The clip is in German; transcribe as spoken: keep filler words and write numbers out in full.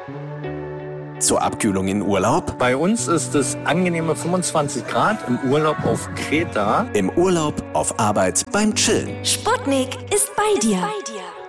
Zur Abkühlung in Urlaub? Bei uns ist es angenehme fünfundzwanzig Grad im Urlaub auf Kreta. Im Urlaub, auf Arbeit, beim Chillen. Sputnik ist bei dir. Bei dir.